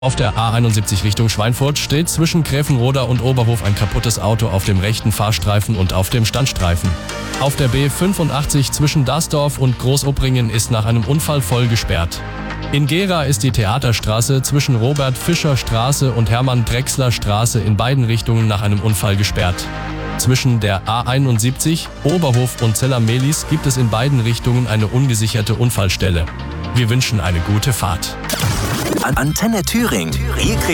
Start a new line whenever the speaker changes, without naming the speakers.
Auf der A71 Richtung Schweinfurt steht zwischen Gräfenroda und Oberhof ein kaputtes Auto auf dem rechten Fahrstreifen und auf dem Standstreifen. Auf der B85 zwischen Dasdorf und Großoppringen ist nach einem Unfall voll gesperrt. In Gera ist die Theaterstraße zwischen Robert-Fischer-Straße und Hermann-Drechsler-Straße in beiden Richtungen nach einem Unfall gesperrt. Zwischen der A71, Oberhof und Zella-Mehlis gibt es in beiden Richtungen eine ungesicherte Unfallstelle. Wir wünschen eine gute Fahrt.
Antenne Thüringen. Hier